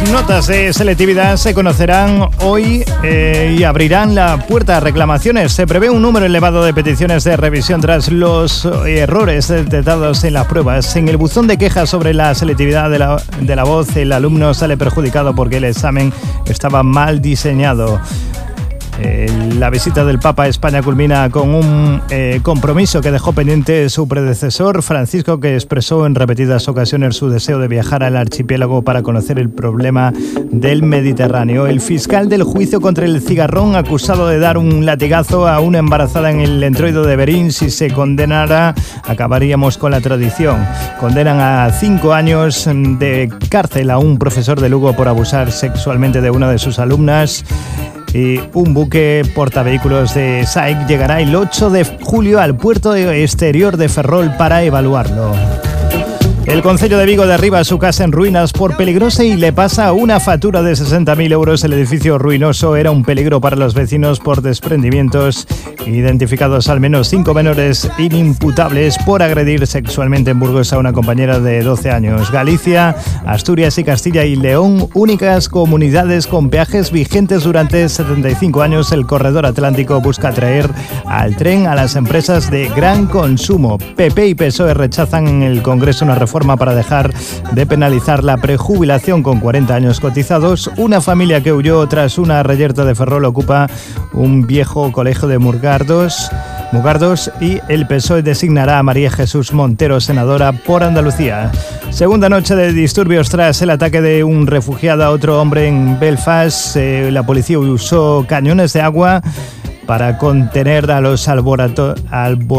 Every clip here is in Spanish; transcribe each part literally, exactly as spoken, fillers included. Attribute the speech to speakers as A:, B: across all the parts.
A: notas de selectividad se conocerán hoy eh, y abrirán la puerta a reclamaciones. Se prevé un número elevado de peticiones de revisión tras los errores detectados en las pruebas. En el buzón de quejas sobre la selectividad de la, de la voz, el alumno sale perjudicado porque el examen estaba mal diseñado. Eh, la visita del Papa a España culmina con un eh, compromiso que dejó pendiente su predecesor, Francisco, que expresó en repetidas ocasiones su deseo de viajar al archipiélago para conocer el problema del Mediterráneo. El fiscal del juicio contra el cigarrón, acusado de dar un latigazo a una embarazada en el entroido de Berín, si se condenara, acabaríamos con la tradición. Condenan a cinco años de cárcel a un profesor de Lugo por abusar sexualmente de una de sus alumnas. Y un buque portavehículos de S A E C llegará el ocho de julio al puerto exterior de Ferrol para evaluarlo. El concello de Vigo derriba su casa en ruinas por peligrosa y le pasa una factura de sesenta mil euros. El edificio ruinoso era un peligro para los vecinos por desprendimientos. Identificados al menos cinco menores inimputables por agredir sexualmente en Burgos a una compañera de doce años. Galicia, Asturias y Castilla y León, únicas comunidades con peajes vigentes durante setenta y cinco años. El corredor atlántico busca atraer al tren a las empresas de gran consumo. P P y P S O E rechazan en el Congreso una reforma para dejar de penalizar la prejubilación con cuarenta años cotizados. Una familia que huyó tras una reyerta de Ferrol ocupa un viejo colegio de Mugardos, Mugardos y el P S O E designará a María Jesús Montero senadora por Andalucía. Segunda noche de disturbios tras el ataque de un refugiado a otro hombre en Belfast. Eh, la policía usó cañones de agua para contener a los alboroto-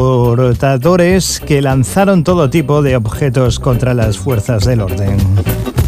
A: alborotadores que lanzaron todo tipo de objetos contra las fuerzas del orden.